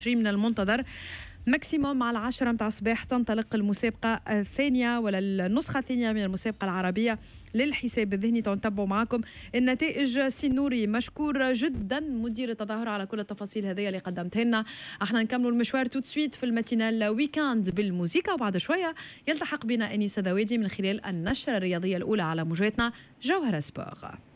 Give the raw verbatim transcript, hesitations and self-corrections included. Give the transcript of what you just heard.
من المنتظر ماكسيموم على العاشرة متاع الصباح تنطلق المسابقة الثانية ولا النسخة الثانية من المسابقة العربية للحساب الذهني. تنتبعوا معكم النتائج. سنوري مشكور جدا مدير التظاهرة على كل التفاصيل هذه اللي قدمتها لنا. احنا نكملوا المشوار تو سويت في الماتينال ويكاند بالموسيقى، وبعد شوية يلتحق بنا أنيسة ذوادي من خلال النشرة الرياضية الأولى على موجاتنا جوهرة سبور.